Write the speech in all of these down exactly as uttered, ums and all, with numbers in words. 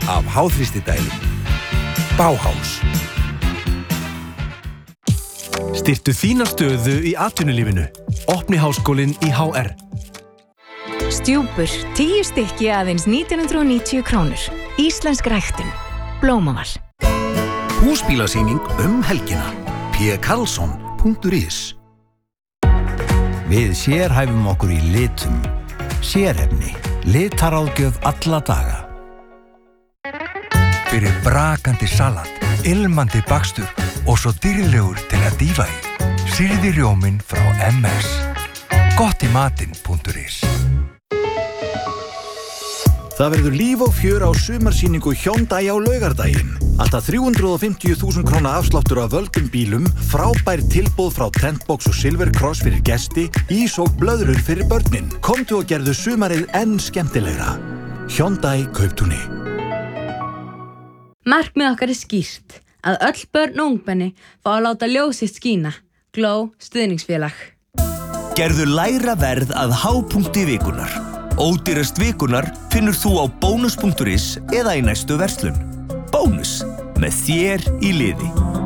af háþrýstidælum. Bauhaus. Styrktu þína stöðu í atvinnulífinu. Opni háskólinn í H R. Stjúpur, tíu stykki aðeins nítján hundruð og níutíu krónur. Íslensk ræktun. Blómaval. Húsbílasýning um helgina. p karlsson punktur is. Við sérhæfum okkur í litum. Sérefni. Litaráðgjöf alla daga. Fyrir brakandi salat, ilmandi bakstur og svo dýrlegur til að dýfa í. Sýrði rjóminn frá M S. gott í matinn punktur is. Það verður líf og fjör á sumarsýningu Hyundai á laugardaginn. Allt að þrjú hundruð og fimmtíu þúsund króna afsláttur af völdum bílum, frábær tilboð frá Trendbox og Silver Cross fyrir gesti, ís og blöðrur fyrir börnin. Komdu og gerðu sumarið enn skemmtilegra. Hyundai Kauptúni. Markmið okkar er skýrt, að öll börn og ungmenni fá að láta ljós sitt skína. Glow stuðningsfélag. Gerðu lægra verð að hápunkti vikunar. Ódýrast vikunar finnur þú á bónus punktur is eða í næstu verslun. Bónus, með þér í liði.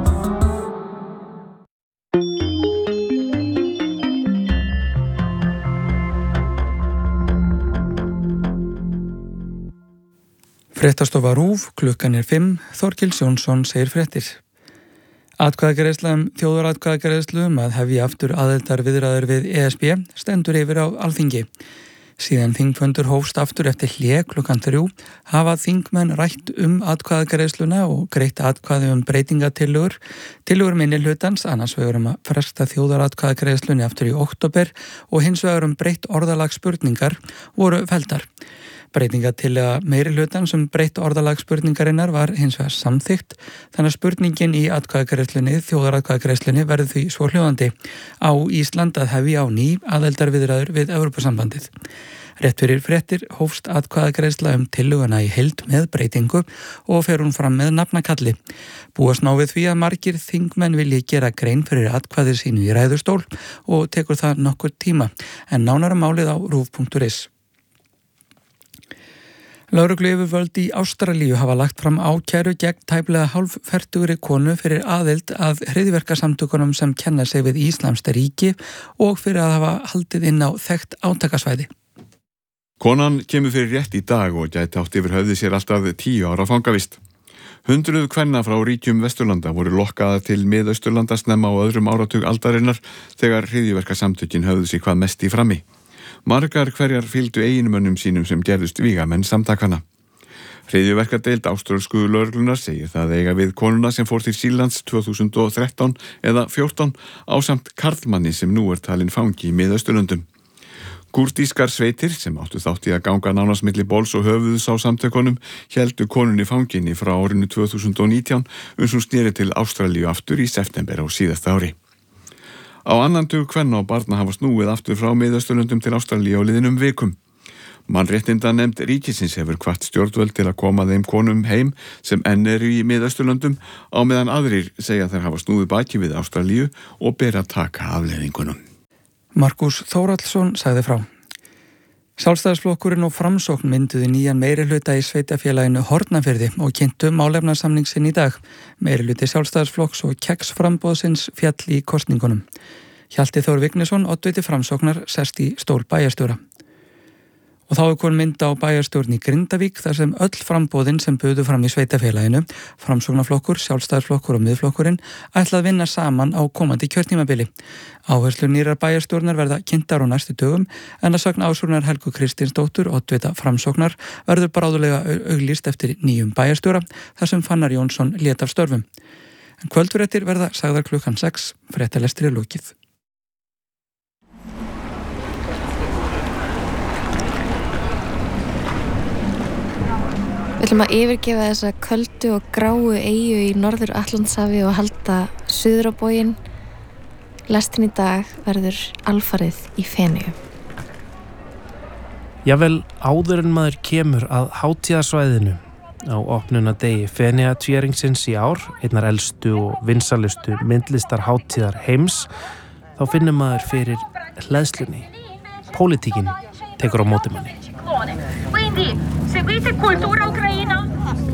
Fréttastofa RÚV, klukkan er fimm, Þorkils Jónsson segir fréttir. Atkvæðagreiðsla um þjóðaratkvæðagreiðslu um að hefja aftur aðildarviðræður við E S B stendur yfir á Alþingi. Síðan þingfundur hófst aftur eftir hlé klukkan þrjú hafa þingmenn rætt um atkvæðagreiðsluna og greitt atkvæði um breytingatillögur. Tillögur minnihlutans annars vegar um að fresta þjóðaratkvæðagreiðslunni aftur í október og hins vegar um breytt orðalag spurningar voru felldar. Breytingatillega meirihlutans um breytt orðalag spurningarinnar var hins vegar samþykkt, þannig að spurningin í atkvæðagreiðslunni, þjóðaratkvæðagreiðslunni verður því svo hljóðandi: á Ísland að hefja á ný aðildarviðræður við Evrópusambandið. Rétt fyrir fréttir hófst atkvæðagreiðsla um tillöguna í heild með breytingu og fer hún fram með nafnakalli. Búast má við því að margir þingmenn vilji gera grein fyrir atkvæði sínu í ræðustól og tekur það nokkur tíma, en nánar um málið á rúv punktur is. Lögregluyfirvöld í Ástralíu hafa lagt fram ákæru gegn tæplega hálffertugri konu fyrir aðild að hryðjuverkasamtökunum sem kenna sig við Íslamskt ríki og fyrir að hafa haldið inn á þekkt átakasvæði. Konan kemur fyrir rétt í dag og gæti átt yfir höfði sér alltaf tíu ára fangavist. Hundruð kvenna frá ríkjum Vesturlanda voru lokkaðar til Miðausturlanda snemma á öðrum áratug aldarinnar þegar hryðjuverkasamtökin höfðu sig hvað mest í frammi. Margar hverjar fylgdu eiginmönnum sínum sem gerðust vígamenn samtakana. Hryðjuverkadeild áströlsku lögreglunar segir það eiga við konuna sem fór til Sýrlands tvö þúsund og þrettán eða fjórtán ásamt karlmanni sem nú er talinn fangi í Miðausturlöndum. Kúrdískar sveitir sem áttu þátt í að ganga nánast milli bols og höfuðs á samtökunum héldu konunni fanginni frá árinu tvö þúsund og nítján uns hún sneri til Ástralíu aftur í september á síðasta ári. Á annan tug kvenna og barna hafa snúið aftur frá Miðausturlöndum til Ástralíu á liðnum vikum. Mannréttindanefnd ríkisins hefur hvatt stjórnvöld til að koma þeim konum heim sem enn eru í Miðausturlöndum á meðan aðrir segja þær hafa snúið baki við Ástralíu og ber að taka afleiðingunum. Markus Þórhallsson sagði frá. Sjálfstæðisflokkurinn og Framsókn mynduðu nýjan meirihluta í sveitafélaginu Hornafirði og kynntu málefnasamning sinn í dag. Meirihluti Sjálfstæðisflokks og keksframboðsins fjall í kosningunum. Hjalti Þór Vignisson, oddviti Framsóknar, sest í stól bæjarstjóra. Og þá er komin mynd á bæjarstjórn í Grindavík þar sem öll framboðin sem buðu fram í sveitafélaginu, Framsóknarflokkur, Sjálfstæðisflokkur og Miðflokkurinn, ætla að vinna saman á komandi kjörtímabili. Áherslur nýrar bæjarstjórnar verða kynntar á næstu dögum en að sögn Ásrúnar Helgu Kristinsdóttur, oddvita Framsóknar, verður bráðulega auglýst eftir nýjum bæjarstjóra þar sem Fannar Jónsson lét af störfum. En kvöldfréttir verða sagðar klukkan sex, fréttalestri er lokið. Við ætlum að yfirgefa þessa köldu og gráu eyju í Norður Atlantshafi og halda suður á bóginn. Lestin í dag verður alfarið í Feneyjum. Jafnvel áður en maður kemur að hátíðasvæðinu á opnunardegi Feneyjatvíæringsins í ár, einnar elstu og vinsalustu myndlistarhátíðar heims, þá finnur maður fyrir hleðslunni. Pólitíkin tekur á móti manni. Quindi seguite Cultura Ucraina.